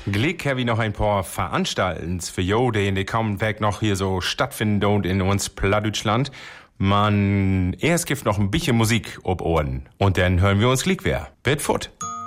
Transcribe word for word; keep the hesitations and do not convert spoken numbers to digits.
Glick habe ich noch ein paar Veranstaltens für jo, die in der kommenden Weg noch hier so stattfinden und in uns Plattdeutschland. Man, erst gibt noch ein bisschen Musik ob Ohren. Und dann hören wir uns Glick wer. Wird fort.